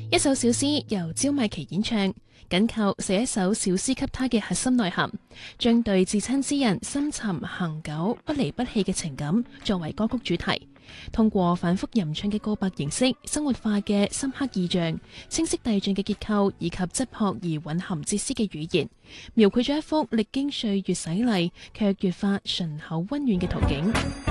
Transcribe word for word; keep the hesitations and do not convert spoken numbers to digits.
一首小詩由焦邁奇演唱，緊扣寫一首小詩給他嘅核心內涵，將對至親之人深沉恆久不離不棄嘅情感作為歌曲主題，通過反覆吟唱嘅告白形式，生活化嘅深刻意象，清晰遞進嘅結構以及質樸而蘊含哲思嘅語言，描繪咗一幅歷經歲月洗禮卻越發醇厚溫暖嘅圖景。